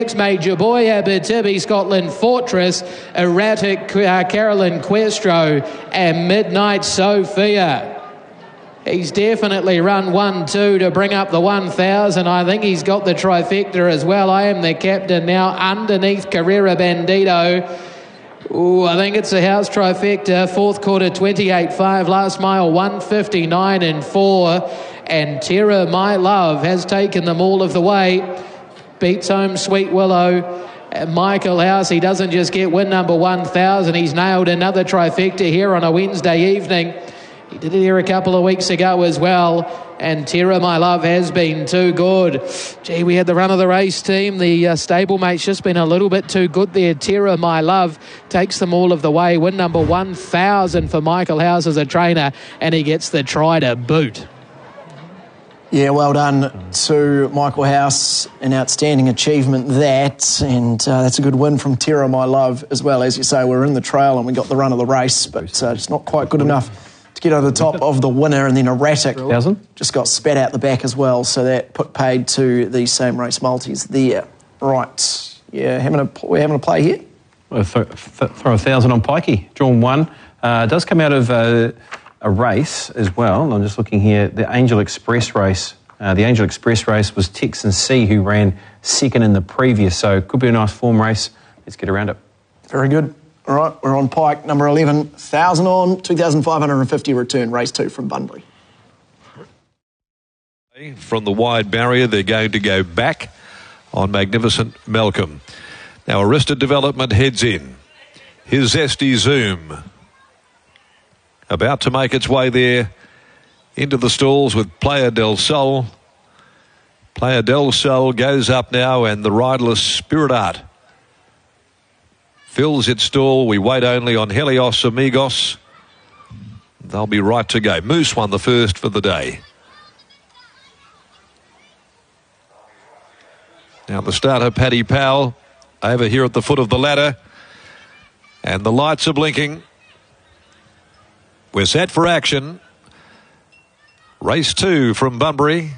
Major Boy, Abitibi, Scotland Fortress, Erratic, Carolyn Questro, and Midnight Sophia. He's definitely run 1-2 to bring up the 1,000. I think he's got the trifecta as well. I Am the Captain now underneath Carrera Bandito. Ooh, I think it's a house trifecta. Fourth quarter 28.5, last mile 1:59.4, and Terra My Love has taken them all of the way. Beats home Sweet Willow. Michael House, he doesn't just get win number 1,000, he's nailed another trifecta here on a Wednesday evening. He did it here a couple of weeks ago as well, and Terra My Love has been too good. Gee, we had the run of the race team. The stablemate's just been a little bit too good there. Terra My Love takes them all of the way. Win number 1,000 for Michael House as a trainer, and he gets the try to boot. Yeah, well done to Michael House. An outstanding achievement that, and that's a good win from Terra My Love as well. As you say, we're in the trail and we got the run of the race, but it's not quite good enough to get over the top of the winner. And then Erratic just got spat out the back as well, so that put paid to the same race multis there. Right, yeah, we're having a play here. Well, throw 1,000 on Pikey, drawn 1. Does come out of a race as well. I'm just looking here, the Angel Express race. The Angel Express race was Texan C, who ran second in the previous, so it could be a nice form race. Let's get around it. Very good. All right, we're on Pike, number 11, 1,000 on, 2,550 return, race 2 from Bunbury. From the wide barrier, they're going to go back on Magnificent Malcolm. Now, Arrested Development heads in. Here's Zesty Zoom, about to make its way there into the stalls with Playa del Sol. Playa del Sol goes up now, and the riderless Spirit Art fills its stall. We wait only on Helios Amigos. They'll be right to go. Moose won the first for the day. Now the starter, Paddy Powell, over here at the foot of the ladder. And the lights are blinking. We're set for action. Race 2 from Bunbury.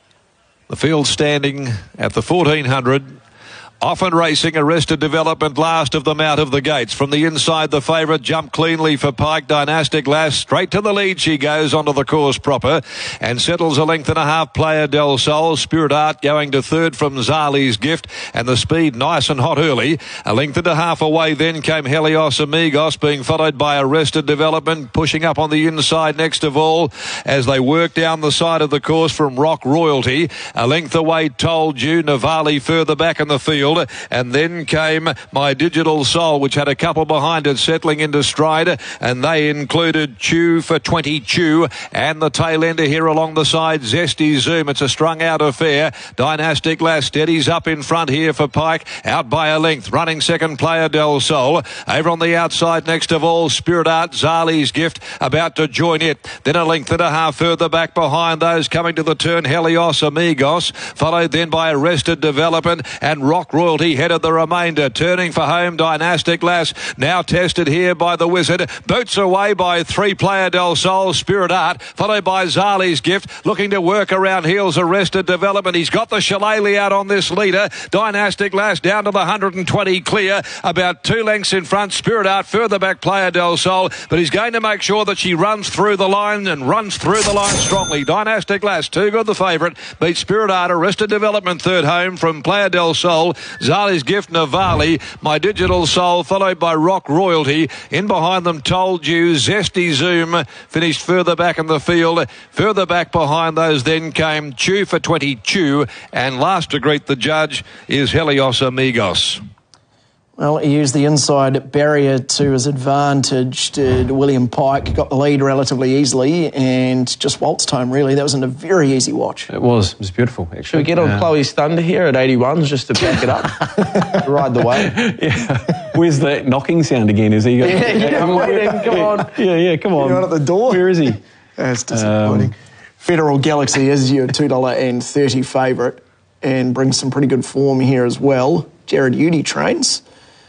The field standing at the 1,400. Often racing, Arrested Development, last of them out of the gates. From the inside, the favourite jumped cleanly for Pike. Dynastic Lass, straight to the lead. She goes onto the course proper and settles a length and a half. Playa del Sol. Spirit Art going to third from Zali's Gift, and the speed nice and hot early. A length and a half away then came Helios Amigos, being followed by Arrested Development, pushing up on the inside next of all as they work down the side of the course from Rock Royalty. A length away, Told You. Navali further back in the field. And then came My Digital Soul, which had a couple behind it settling into stride, and they included Chew for 20 Chew, and the tail ender here along the side, Zesty Zoom. It's a strung out affair. Dynastic Lass steadies up in front here for Pike, out by a length. Running second, Playa del Sol. Over on the outside next of all, Spirit Art, Zali's Gift, about to join it. Then a length and a half further back behind those coming to the turn, Helios Amigos, followed then by Arrested Development, and Rock Royalty headed the remainder. Turning for home, Dynastic Lass, now tested here by the Wizard. Boots away by 3, Playa del Sol, Spirit Art, followed by Zali's Gift, looking to work around heels, Arrested Development. He's got the Shillelagh out on this leader. Dynastic Lass down to the 120 clear, about 2 lengths in front. Spirit Art further back, Playa del Sol, but he's going to make sure that she runs through the line and runs through the line strongly. Dynastic Lass, too good the favourite, beats Spirit Art. Arrested Development third home from Playa del Sol. Zali's Gift, Navali, My Digital Soul, followed by Rock Royalty. In behind them, Told You, Zesty Zoom, finished further back in the field. Further back behind those then came Chew for 20 Chew, and last to greet the judge is Helios Amigos. Well, he used the inside barrier to his advantage. William Pike got the lead relatively easily and just waltzed home, really. That wasn't a very easy watch. It was beautiful, actually. Should we get on Chloe's Thunder here at 81s just to back it up? Ride the wave. Yeah. Where's that knocking sound again? Is he going? I'm waiting. Come on. Yeah, come on. You're at the door. Where is he? That's disappointing. Federal Galaxy is your $2.30 favourite and brings some pretty good form here as well. Jared Udy trains.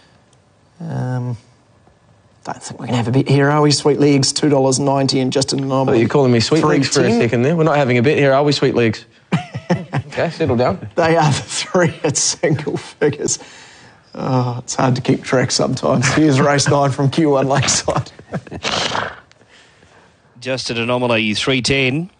Don't think we're going to have a bet here, are we? Sweet Legs, $2.90 and just an anomaly. You're calling me Sweet Legs for a second there. We're not having a bet here, are we, Sweet Legs? Okay, settle down. They are the three at single figures. Oh, it's hard to keep track sometimes. Here's race 9 from Q1 Lakeside. Just an anomaly, 310.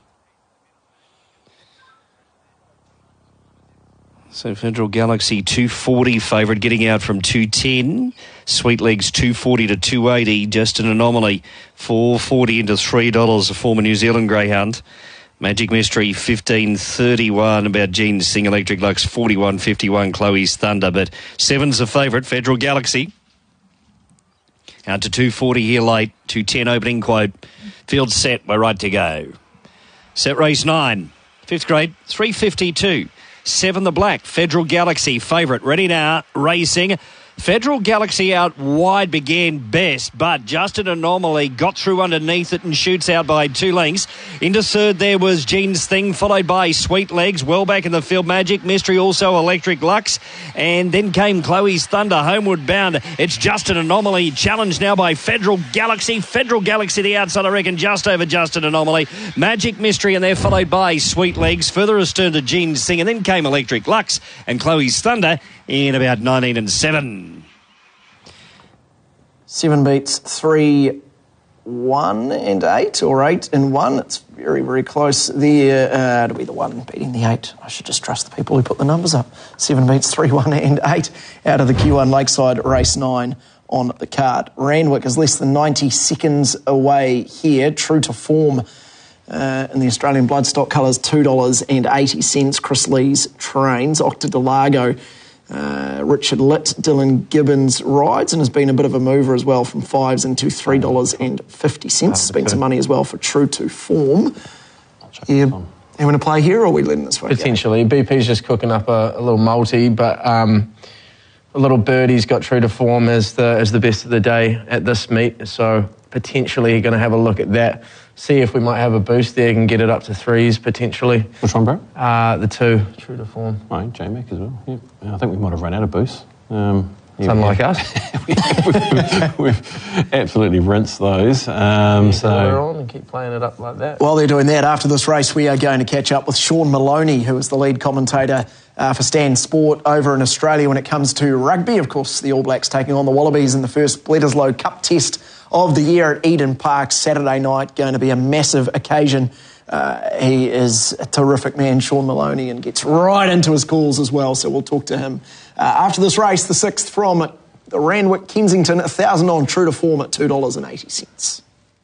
So Federal Galaxy 240 favourite, getting out from 210. Sweet Legs 240 to 280, just an anomaly. 440 into $3, a former New Zealand greyhound. Magic Mystery 15.31, about Gene Sing. Electric Lux 41.51, Chloe's Thunder. But 7's the favourite, Federal Galaxy. Out to 240 here late, 210 opening quote. Field set, we're right to go. Set race 9, 5th grade, 352. 7 the black, Federal Galaxy favourite. Ready now, racing. Federal Galaxy out wide began best, but just an anomaly. Got through underneath it and shoots out by 2 lengths. Into third there was Gene's Thing, followed by Sweet Legs. Well back in the field, Magic Mystery, also Electric Lux. And then came Chloe's Thunder, homeward bound. It's just an anomaly. Challenged now by Federal Galaxy. Federal Galaxy the outside, I reckon, just over just an anomaly. Magic Mystery, and they're followed by Sweet Legs. Further astern to Gene's Thing, and then came Electric Lux and Chloe's Thunder in about 19 and 7. 7 beats 3, 1 and 8, or 8 and 1. It's very, very close there to be the 1 beating the 8. I should just trust the people who put the numbers up. 7 beats 3, 1 and 8 out of the Q1 Lakeside race 9 on the card. Randwick is less than 90 seconds away here. True to form in the Australian Bloodstock colours, $2.80. Chris Lee's trains. Octodelago, Richard Litt, Dylan Gibbons rides, and has been a bit of a mover as well from 5s into $3.50. Spent some money as well for True to Form. You want to play here, or are we letting this one Potentially. Go? BP's just cooking up a little multi, but a little birdie's got True to Form as the best of the day at this meet, so potentially going to have a look at that. See if we might have a boost there and get it up to 3s potentially. Which one, bro? The 2, True to Form. Right, J-Mac as well. Yep. I think we might have run out of boosts. Unlike us. we've absolutely rinsed those. So we're on and keep playing it up like that. While they're doing that, after this race, we are going to catch up with Sean Maloney, who is the lead commentator for Stan Sport over in Australia when it comes to rugby. Of course, the All Blacks taking on the Wallabies in the first Bledisloe Cup test of the year at Eden Park Saturday night. Going to be a massive occasion. He is a terrific man, Sean Maloney, and gets right into his calls as well, so we'll talk to him after this race. The 6th from the Randwick Kensington, 1,000 on True to Form at $2.80.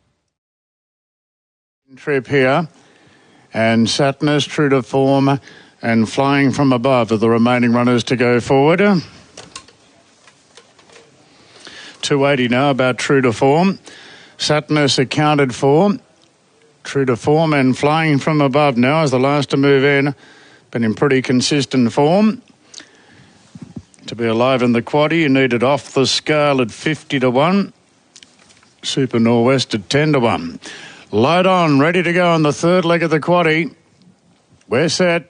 Trip here, and Saturnus, True to Form, and Flying from Above are the remaining runners to go forward. 280 now, about True to Form. Saturnus accounted for. True to Form and Flying from Above now is the last to move in. Been in pretty consistent form. To be alive in the quaddie, you need it off the scale at 50 to 1. Super Norwest at 10 to 1. Load on, ready to go on the 3rd leg of the quaddie. We're set.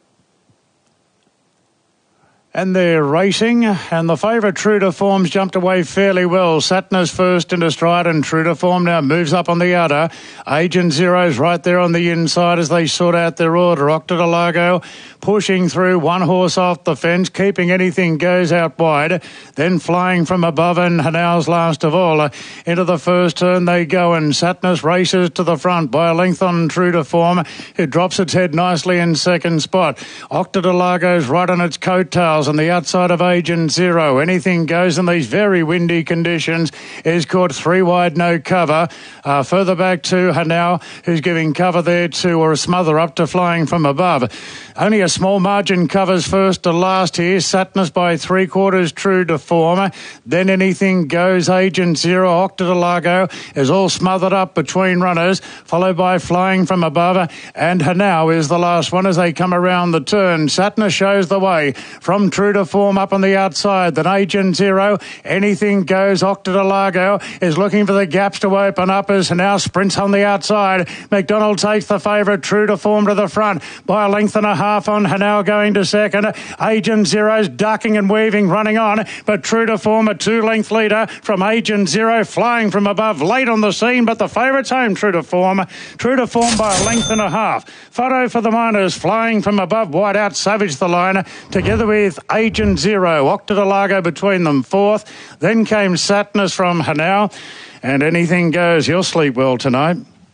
And they're racing, and the favourite True to Form's jumped away fairly well. Saturnus first into stride, and True to Form now moves up on the outer. Agent Zero's right there on the inside as they sort out their order. Octodelago pushing through, 1 horse off the fence, keeping Anything Goes out wide. Then Flying from Above, and Hanau's last of all. Into the first turn they go, and Saturnus races to the front by a length on True to Form. It drops its head nicely in 2nd spot. Octodelago's right on its coattails on the outside of Agent Zero. Anything Goes in these very windy conditions is caught 3 wide, no cover. Further back to Hanau, who's giving cover there to, or a smother up to Flying from Above. Only a small margin covers first to last here. Saturnus by 3/4 True to Form. Then Anything Goes, Agent Zero, Octodelago is all smothered up between runners, followed by Flying from Above, and Hanau is the last one as they come around the turn. Saturnus shows the way from Form, True to Form up on the outside. Then Agent Zero, Anything Goes. Octodelago is looking for the gaps to open up as now sprints on the outside. McDonald takes the favourite, True to Form, to the front by a length and a half on Hanau going to second. Agent Zero's ducking and weaving, running on, but True to Form a 2-length leader from Agent Zero, flying from above, late on the scene, but the favourite's home, True to Form. True to Form by a length and a half. Photo for the Miners, flying from above, wide out, Savage the line, together with Agent Zero. Octodelago between them, fourth. Then came Satnus from Hanau, and Anything Goes. You'll sleep well tonight.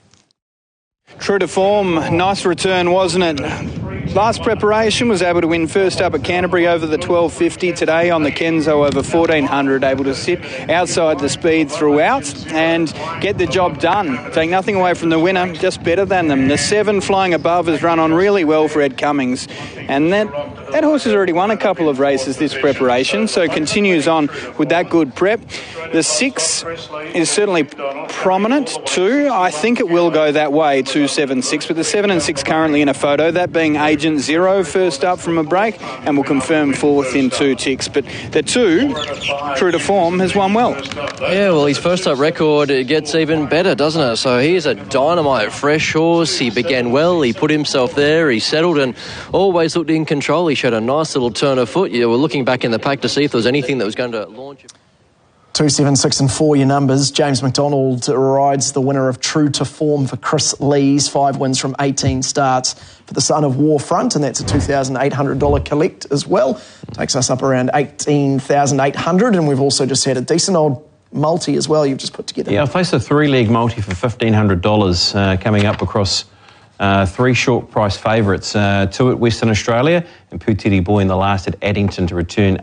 True to Form, nice return, wasn't it? Last preparation was able to win first up at Canterbury over the 1250 today on the Kenzo over 1400, able to sit outside the speed throughout and get the job done. Take nothing away from the winner, just better than them. The 7 flying above has run on really well for Ed Cummings, and that horse has already won a couple of races this preparation, so continues on with that good prep. The 6 is certainly prominent too. I think it will go that way, 2, 7, 6, but the 7 and 6 currently in a photo, that being Agent Zero first up from a break, and will confirm fourth in 2 ticks. But the 2, True to Form, has won well. Yeah, well, his first up record gets even better, doesn't it? So he's a dynamite fresh horse. He began well, he put himself there, he settled and always looked in control. He showed a nice little turn of foot. You were looking back in the pack to see if there was anything that was going to launch him. 2, 7, 6 and 4 your numbers. James McDonald rides the winner of True to Form for Chris Lees. 5 wins from 18 starts for the Son of Warfront, and that's a $2,800 collect as well. Takes us up around $18,800, and we've also just had a decent old multi as well you've just put together. Yeah, I placed a 3-leg multi for $1,500 coming up across 3 short price favourites, 2 at Western Australia and Puteri Boy in the last at Addington to return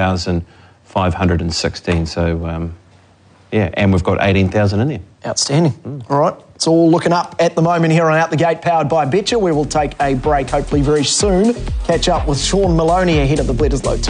8,516. So, and we've got 18,000 in there. Outstanding. All right, it's all looking up at the moment here on Out the Gate, powered by Betcha. We will take a break hopefully very soon. Catch up with Sean Maloney ahead of the Bledisloe 2.